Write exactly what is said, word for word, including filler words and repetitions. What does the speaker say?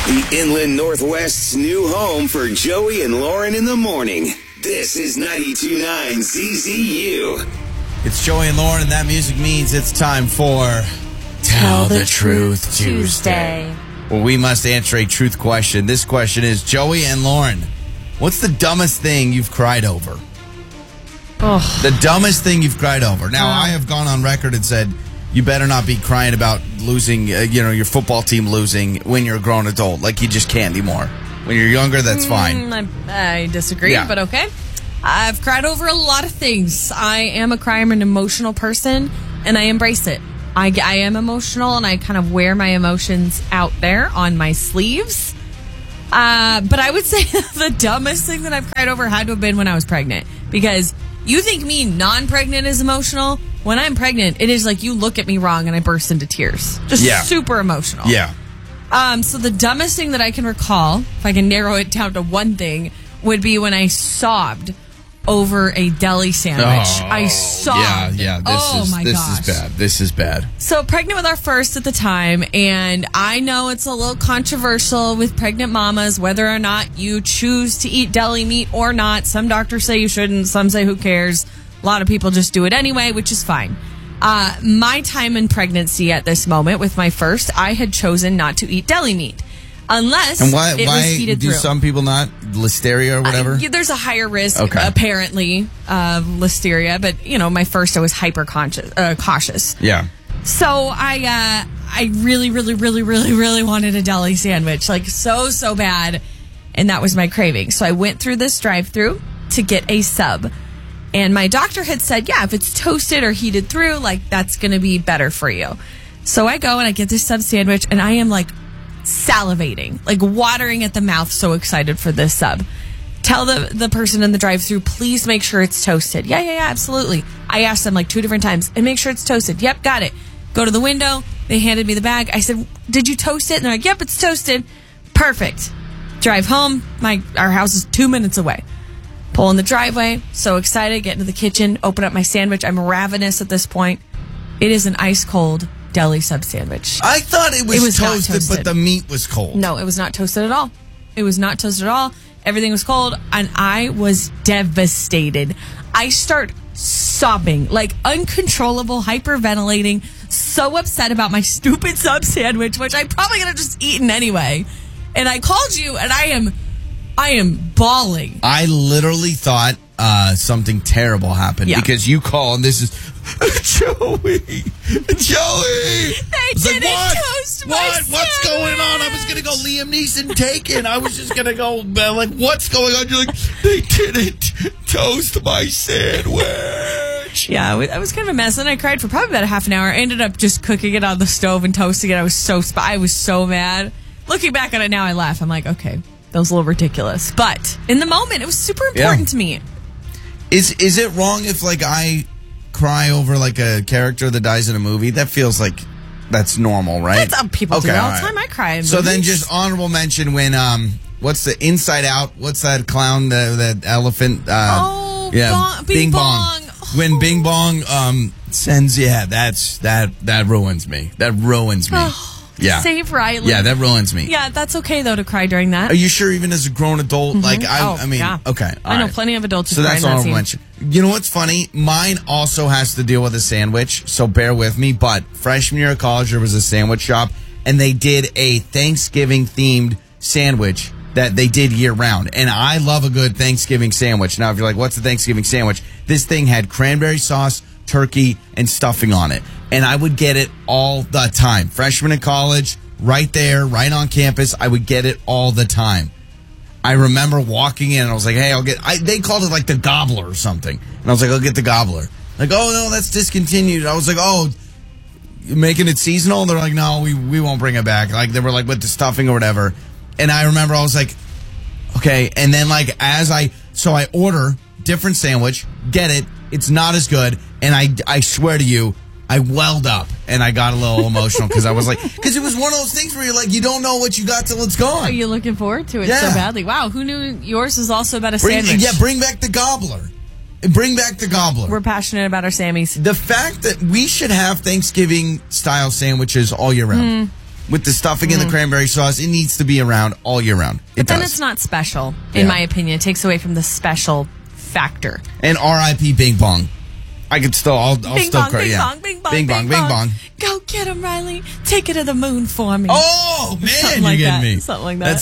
The Inland Northwest's new home for Joey and Lauren in the morning. This is ninety-two point nine Z Z U. It's Joey and Lauren, and that music means it's time for Tell the Truth Tuesday. Well, we must answer a truth question. This question is, Joey and Lauren, what's the dumbest thing you've cried over? Oh. The dumbest thing you've cried over. Now, I have gone on record and said, you better not be crying about losing, uh, you know, your football team losing when you're a grown adult. Like, you just can't anymore. When you're younger, that's fine. Mm, I, I disagree, Yeah. but okay. I've cried over a lot of things. I am a crier. I'm an emotional person, and I embrace it. I, I am emotional, and I kind of wear my emotions out there on my sleeves. Uh, but I would say the dumbest thing that I've cried over had to have been when I was pregnant. Because you think me non-pregnant is emotional. When I'm pregnant, it is like you look at me wrong and I burst into tears. Just Yeah. super emotional. Yeah. Um, so the dumbest thing that I can recall, if I can narrow it down to one thing, would be when I sobbed over a deli sandwich. Oh, I sobbed. Yeah, yeah. This oh is my this gosh. is bad. This is bad. So pregnant with our first at the time, and I know it's a little controversial with pregnant mamas whether or not you choose to eat deli meat or not. Some doctors say you shouldn't. Some say who cares. A lot of people just do it anyway, which is fine. Uh, my time in pregnancy at this moment with my first, I had chosen not to eat deli meat. Unless And why, it why was heated do through. some people not? Listeria or whatever? Uh, yeah, there's a higher risk, Okay. apparently, of listeria. But, you know, my first, I was hyper conscious, uh, cautious. Yeah. So I uh, I really, really, really, really, really wanted a deli sandwich. Like, so, so bad. And that was my craving. So I went through this drive-thru to get a sub. And my doctor had said, yeah, if it's toasted or heated through, like, that's going to be better for you. So I go and I get this sub sandwich, and I am, like, salivating, like watering at the mouth, so excited for this sub. Tell the, the person in the drive-thru, please make sure it's toasted. Yeah, yeah, yeah, absolutely. I asked them like two different times, and make sure it's toasted. Yep, got it. Go to the window. They handed me the bag. I said, did you toast it? And they're like, yep, it's toasted. Perfect. Drive home. My Our house is two minutes away. Pull in the driveway. So excited. Get into the kitchen. Open up my sandwich. I'm ravenous at this point. It is an ice-cold deli sub sandwich. I thought it was, It was not toasted, toasted. but the meat was cold. No, it was not toasted at all. It was not toasted at all. Everything was cold, and I was devastated. I start sobbing, like uncontrollable, hyperventilating, so upset about my stupid sub sandwich, which I probably could have just eaten anyway. And I called you, and I am, I am bawling. I literally thought uh, something terrible happened Yeah. because you call and this is Joey, Joey. They It's like, didn't what? toast my What? What's going on? I was gonna go Liam Neeson Taken. I was just gonna go uh, like, what's going on? You're like, they didn't toast my sandwich. Yeah, it was kind of a mess, and I cried for probably about a half an hour. I ended up just cooking it on the stove and toasting it. I was so sp- I was so mad. Looking back on it now, I laugh. I'm like, okay, that was a little ridiculous. But in the moment, it was super important Yeah. to me. Is is it wrong if like I cry over like a character that dies in a movie? That feels like that's normal, right? That's, uh, people do Okay, that all all the right. time. I cry in So movies. then just honorable mention when, um, what's the Inside Out? What's that clown, the, that elephant? Uh, Oh, bong- Bing Bong. When Oh. Bing Bong um, sends, yeah, that's, that, that ruins me. That ruins me. Yeah. Save Riley. Yeah, that ruins me. Yeah, that's okay, though, to cry during that. Are you sure even as a grown adult? Like, I, Oh, I mean, yeah. okay. all I know right. plenty of adults who So cry that's in that honorable scene. mention. You know what's funny? Mine also has to deal with a sandwich, so bear with me. But freshman year of college, there was a sandwich shop, and they did a Thanksgiving-themed sandwich that they did year-round. And I love a good Thanksgiving sandwich. Now, if you're like, what's a Thanksgiving sandwich? This thing had cranberry sauce, turkey, and stuffing on it. And I would get it all the time. Freshman in college, right there, right on campus, I would get it all the time. I remember walking in and I was like, hey, I'll get, I, they called it like the gobbler or something. And I was like, I'll get the gobbler. Like, oh, no, that's discontinued. I was like, oh, you're making it seasonal? And they're like, no, we, we won't bring it back. Like, they were like with the stuffing or whatever. And I remember I was like, okay. And then like, as I, so I order different sandwich, get it. It's not as good. And I, I swear to you, I welled up and I got a little emotional because I was like, because it was one of those things where you're like, you don't know what you got till it's gone. Are you looking forward to it Yeah. so badly? Wow, who knew yours is also about a Bring, sandwich? yeah, bring back the gobbler. Bring back the gobbler. We're passionate about our Sammys. The fact that we should have Thanksgiving style sandwiches all year round. with the stuffing and the cranberry sauce, it needs to be around all year round. It But then does. it's not special, in Yeah. my opinion. It takes away from the special factor. And R I P Bing Bong. I could still, I'll, I'll Bing still bong, cry. bing yeah. bong, bing bong, bing bong, bing bong. Go get him, Riley. Take it to the moon for me. Oh man, Something you're like getting that. me. Something like that. That's